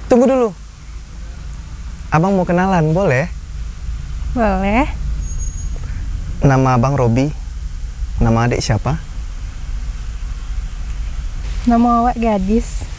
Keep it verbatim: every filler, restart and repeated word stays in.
Tunggu dulu. Abang mau kenalan, boleh? Boleh. Nama abang Robi. Nama adik siapa? Nama awak Gadis.